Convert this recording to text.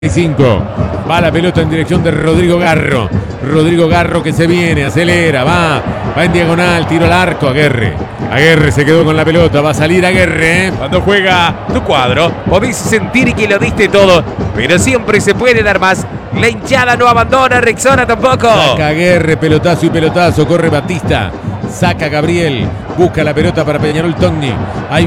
Va la pelota en dirección de Rodrigo Garro. Rodrigo Garro que se viene, acelera, va en diagonal, tiro al arco. Aguerre se quedó con la pelota, va a salir Aguerre. Cuando juega tu cuadro, podés sentir que lo diste todo, pero siempre se puede dar más. La hinchada no abandona, Rexona tampoco. Saca Aguerre, pelotazo y pelotazo, corre Batista. Saca Gabriel, busca la pelota para Peñarol Togni. Ahí